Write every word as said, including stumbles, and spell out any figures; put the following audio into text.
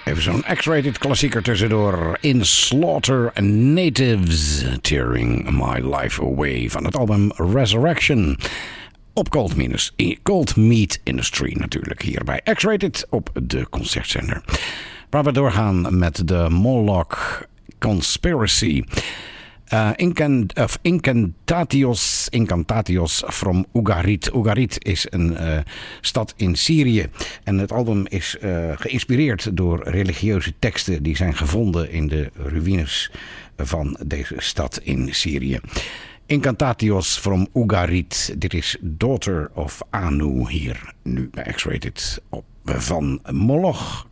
Even zo'n X-rated klassieker tussendoor. In Slaughter Natives, Tearing My Life Away van het album Resurrection. Op Cold, Minus, Cold Meat Industry natuurlijk, hier bij X-rated op de concertzender. Waar we doorgaan met de Moloch Conspiracy. Uh, Incant- of Incantatios, Incantatios from Ugarit. Ugarit is een uh, stad in Syrië. En het album is uh, geïnspireerd door religieuze teksten die zijn gevonden in de ruïnes van deze stad in Syrië. Incantatios from Ugarit. Dit is Daughter of Anu hier nu bij X-rated op van Moloch.